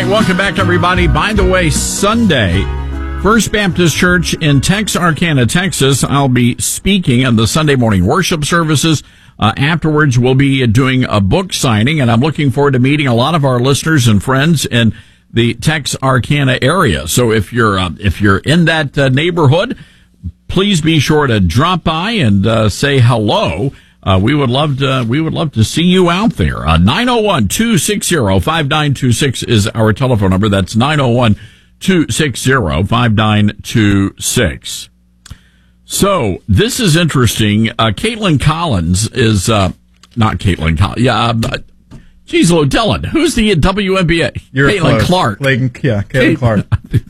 welcome back, everybody. By the way, Sunday, First Baptist Church in Texarkana, Texas. I'll be speaking in the Sunday morning worship services. Afterwards, we'll be doing a book signing, and I'm looking forward to meeting a lot of our listeners and friends in the Texarkana area. So if you're in that neighborhood, please be sure to drop by and say hello. We would love to see you out there. 901-260-5926 is our telephone number. That's 901-260-5926. So this is interesting. Caitlin Collins is, not Caitlin Collins. Yeah. Geez, Dillon. Who's the WNBA? Caitlin Clark. Caitlin Clark.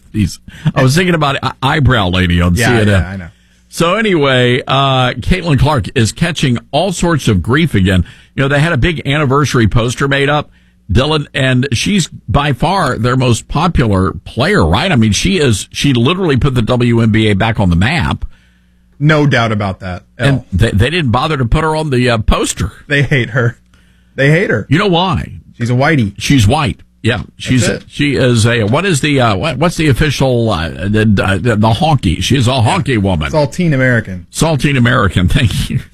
I was thinking about eyebrow lady on CNN. Yeah, I know. So anyway, Caitlin Clark is catching all sorts of grief again. You know, they had a big anniversary poster made up, Dylan, and she's by far their most popular player, right? I mean, she literally put the WNBA back on the map. No doubt about that. And they didn't bother to put her on the poster. They hate her. You know why? She's a whitey. She's white. Yeah, she is a, what's the official, the honky? She's a honky woman. Saltine American. Saltine American, thank you.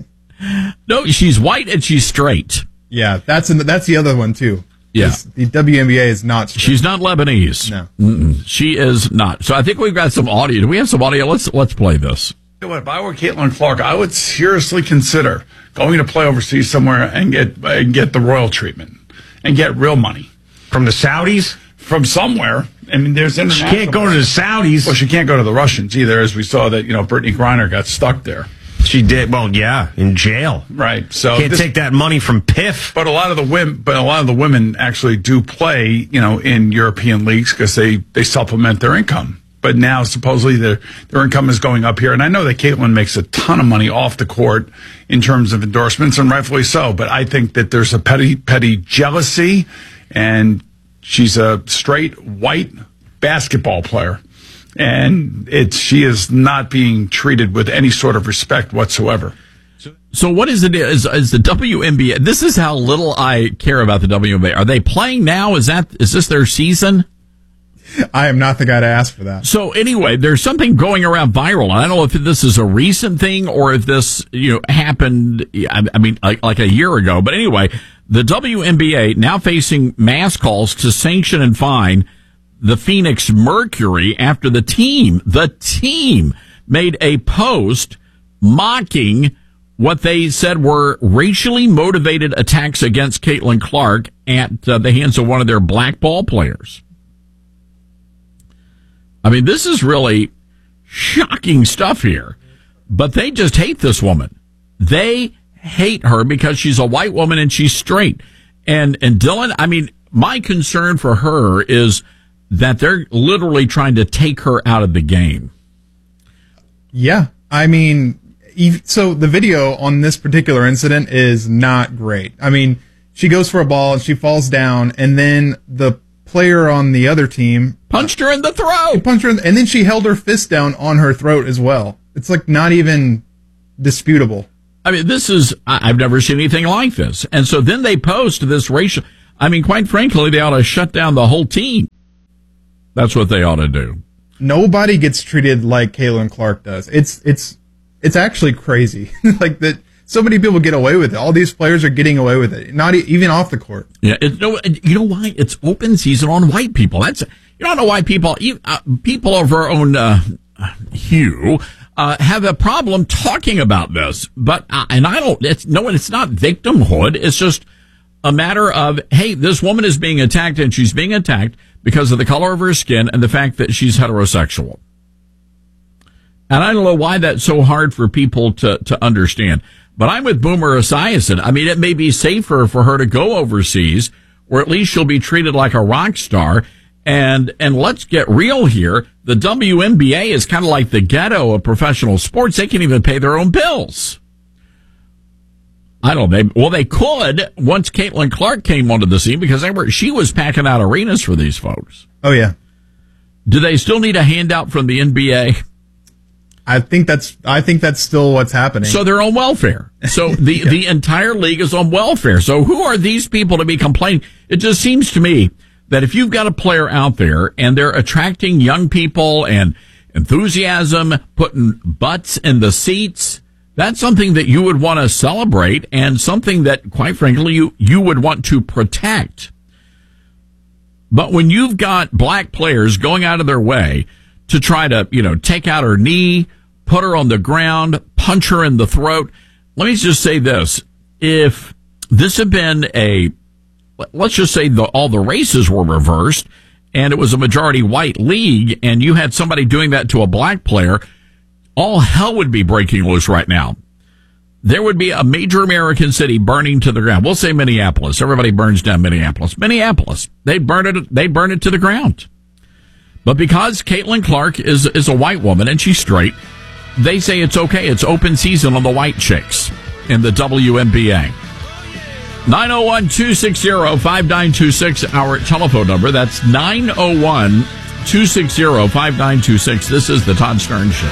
No, she's white and she's straight. Yeah, that's the other one too. Yeah. The WNBA is not straight. She's not Lebanese. No. She is not. So I think we've got some audio. Do we have some audio? Let's play this. If I were Caitlin Clark, I would seriously consider going to play overseas somewhere and get the royal treatment and get real money. From the Saudis? From somewhere. I mean, there's international. She can't go to the Saudis. Well, she can't go to the Russians either, as we saw that, Brittany Griner got stuck there. She did. Well, yeah, in jail. Right. So can't take that money from PIF. But a lot of the women actually do play, in European leagues because they supplement their income. But now supposedly their income is going up here. And I know that Caitlin makes a ton of money off the court in terms of endorsements, and rightfully so. But I think that there's a petty jealousy, and she's a straight white basketball player. And she is not being treated with any sort of respect whatsoever. So what is the WNBA? This is how little I care about the WNBA. Are they playing now? Is this their season? I am not the guy to ask for that. So anyway, there's something going around viral. I don't know if this is a recent thing or if this, happened, I mean, like a year ago. But anyway, the WNBA now facing mass calls to sanction and fine the Phoenix Mercury after the team made a post mocking what they said were racially motivated attacks against Caitlin Clark at the hands of one of their black ball players. I mean, this is really shocking stuff here, but they just hate this woman. They hate her because she's a white woman and she's straight. And Dylan, I mean, my concern for her is that they're literally trying to take her out of the game. Yeah. I mean, so the video on this particular incident is not great. I mean, she goes for a ball and she falls down, and then the player on the other team punched her in the throat. And then she held her fist down on her throat as well. It's like not even disputable. I mean, I've never seen anything like this. And so then they post this racial, I mean, quite frankly, they ought to shut down the whole team. That's what they ought to do. Nobody gets treated like Caitlin Clark does. It's actually crazy. Like that. So many people get away with it. All these players are getting away with it, not even off the court. Yeah, you know why? It's open season on white people. You don't know why people of our own hue have a problem talking about this. But it's not victimhood. It's just a matter of, hey, this woman is being attacked, and she's being attacked because of the color of her skin and the fact that she's heterosexual. And I don't know why that's so hard for people to understand. But I'm with Boomer Esiason. I mean, it may be safer for her to go overseas, or at least she'll be treated like a rock star. And let's get real here. The WNBA is kind of like the ghetto of professional sports. They can't even pay their own bills. I don't know. Well, they could once Caitlin Clark came onto the scene, because she was packing out arenas for these folks. Oh, yeah. Do they still need a handout from the NBA? I think that's still what's happening. So they're on welfare. So the entire league is on welfare. So who are these people to be complaining? It just seems to me that if you've got a player out there and they're attracting young people and enthusiasm, putting butts in the seats, that's something that you would want to celebrate and something that, quite frankly, you would want to protect. But when you've got black players going out of their way to try to, take out her knee, put her on the ground, punch her in the throat, let me just say this. If this had been let's just say all the races were reversed and it was a majority white league and you had somebody doing that to a black player, all hell would be breaking loose right now. There would be a major American city burning to the ground. We'll say Minneapolis. Everybody burns down Minneapolis. They'd burn it to the ground. But because Caitlin Clark is a white woman and she's straight, they say it's okay. It's open season on the white chicks in the WNBA. 901-260-5926, our telephone number. That's 901-260-5926. This is the Todd Stern Show.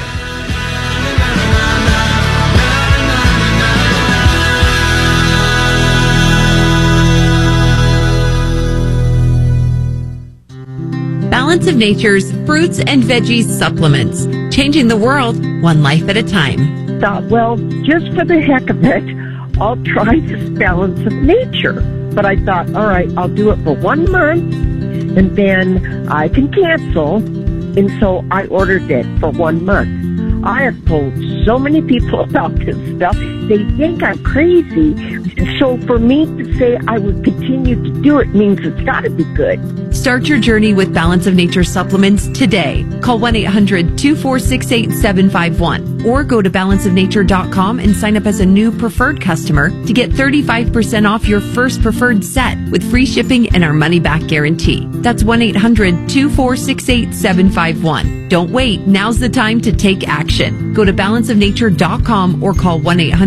Balance of Nature's fruits and veggies supplements, changing the world one life at a time. Thought, well, just for the heck of it, I'll try this Balance of Nature. But I thought, all right, I'll do it for 1 month, and then I can cancel. And so I ordered it for 1 month. I have told so many people about this stuff. They think I'm crazy. So for me to say I would continue to do it means it's got to be good. Start your journey with Balance of Nature supplements today. Call 1-800-246-8751 or go to balanceofnature.com and sign up as a new preferred customer to get 35% off your first preferred set with free shipping and our money-back guarantee. That's 1-800-246-8751. Don't wait. Now's the time to take action. Go to balanceofnature.com or call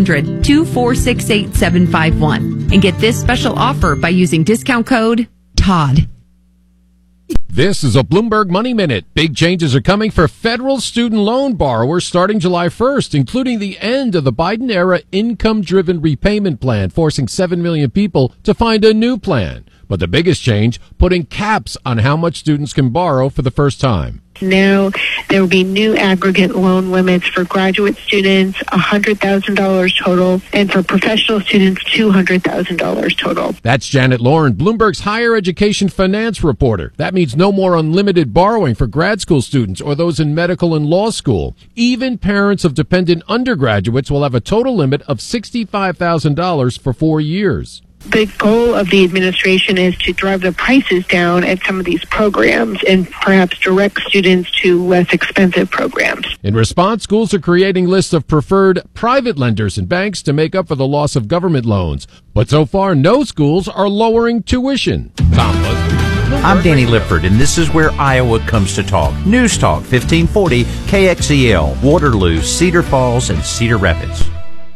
1-800-246-8751 and get this special offer by using discount code TODD. This is a Bloomberg Money Minute. Big changes are coming for federal student loan borrowers starting July 1st, including the end of the Biden-era income-driven repayment plan, forcing 7 million people to find a new plan. But the biggest change, putting caps on how much students can borrow for the first time. Now there will be new aggregate loan limits for graduate students, $100,000 total, and for professional students, $200,000 total. That's Janet Lauren, Bloomberg's higher education finance reporter. That means no more unlimited borrowing for grad school students or those in medical and law school. Even parents of dependent undergraduates will have a total limit of $65,000 for 4 years. The goal of the administration is to drive the prices down at some of these programs and perhaps direct students to less expensive programs. In response, schools are creating lists of preferred private lenders and banks to make up for the loss of government loans. But so far, no schools are lowering tuition. I'm Danny Lipford, and this is where Iowa comes to talk. News Talk 1540 KXEL, Waterloo, Cedar Falls, and Cedar Rapids.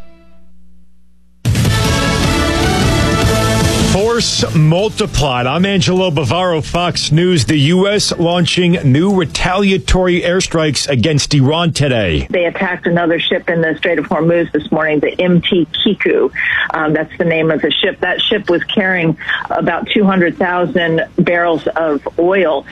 Force multiplied. I'm Angelo Bavaro, Fox News. The U.S. launching new retaliatory airstrikes against Iran today. They attacked another ship in the Strait of Hormuz this morning, the MT Kiku. That's the name of the ship. That ship was carrying about 200,000 barrels of oil.